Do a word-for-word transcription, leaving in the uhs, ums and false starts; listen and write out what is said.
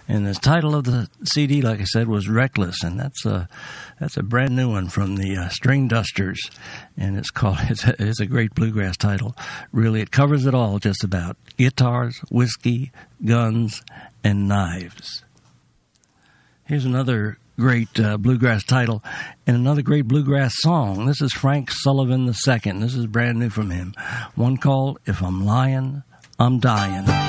And the title of the C D, like I said, was Reckless, and that's a that's a brand new one from the uh, String Dusters, and it's called it's a, it's a great bluegrass title. Really, it covers it all, just about guitars, whiskey, guns, and knives. Here's another great uh, bluegrass title and another great bluegrass song. This is Frank Sullivan the Second. This is brand new from him. One called "If I'm Lying, I'm Dying."